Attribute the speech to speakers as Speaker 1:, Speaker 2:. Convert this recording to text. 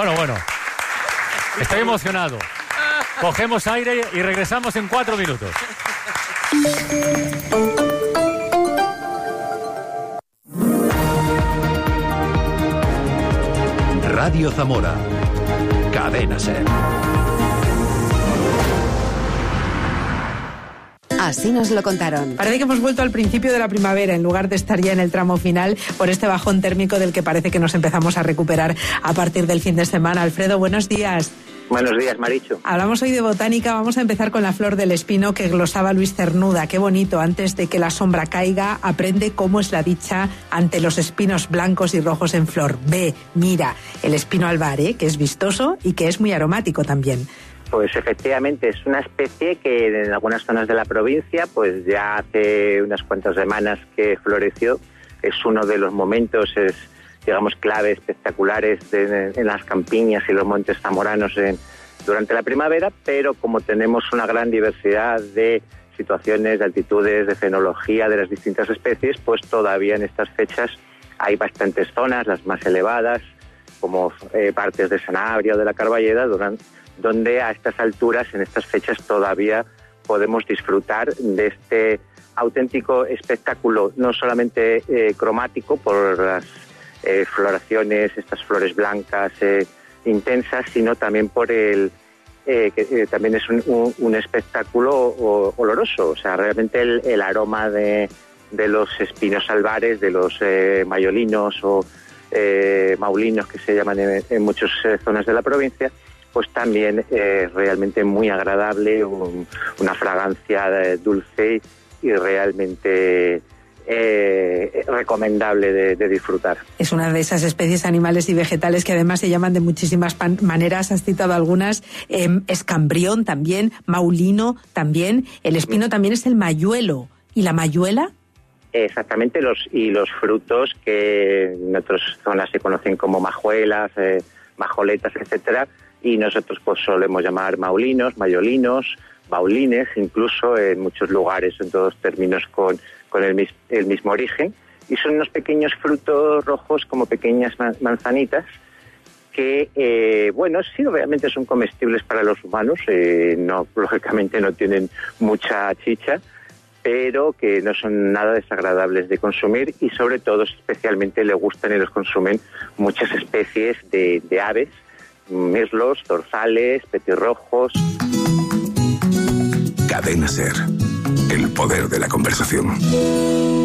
Speaker 1: Bueno. Estoy emocionado. Cogemos aire y regresamos en 4 minutos.
Speaker 2: Radio Zamora. Cadena SER.
Speaker 3: Así nos lo contaron.
Speaker 4: Parece que hemos vuelto al principio de la primavera en lugar de estar ya en el tramo final por este bajón térmico del que parece que nos empezamos a recuperar a partir del fin de semana. Alfredo, buenos días.
Speaker 5: Buenos días, Marichu.
Speaker 4: Hablamos hoy de botánica. Vamos a empezar con la flor del espino que glosaba Luis Cernuda. Qué bonito. Antes de que la sombra caiga, aprende cómo es la dicha ante los espinos blancos y rojos en flor. Ve, mira, el espino albar, que es vistoso y que es muy aromático también.
Speaker 5: Pues efectivamente, es una especie que en algunas zonas de la provincia, pues ya hace unas cuantas semanas que floreció. Es uno de los momentos, digamos, clave, espectaculares en las campiñas y los montes zamoranos durante la primavera, pero como tenemos una gran diversidad de situaciones, de altitudes, de fenología de las distintas especies, pues todavía en estas fechas hay bastantes zonas, las más elevadas, como partes de Sanabria o de la Carballeda, donde a estas alturas, en estas fechas, todavía podemos disfrutar de este auténtico espectáculo, no solamente cromático por las floraciones, estas flores blancas intensas, sino también por que también es un espectáculo oloroso. O sea, realmente el aroma de los espinos albares, de los mayolinos o maulinos, que se llaman en muchas zonas de la provincia, pues también realmente muy agradable, una fragancia dulce y realmente recomendable de disfrutar.
Speaker 4: Es una de esas especies animales y vegetales que además se llaman de muchísimas maneras. Has citado algunas. Escambrión también, maulino también. El espino también es el mayuelo. ¿Y la mayuela?
Speaker 5: Exactamente, los frutos que en otras zonas se conocen como majuelas, majoletas, etcétera, y nosotros pues solemos llamar maulinos, mayolinos, maulines, incluso en muchos lugares, en todos términos con el mismo origen, y son unos pequeños frutos rojos como pequeñas manzanitas que, sí, realmente son comestibles para los humanos, lógicamente no tienen mucha chicha, pero que no son nada desagradables de consumir y sobre todo especialmente le gustan y los consumen muchas especies de aves, mirlos, zorzales, petirrojos.
Speaker 2: Cadena SER. El poder de la conversación.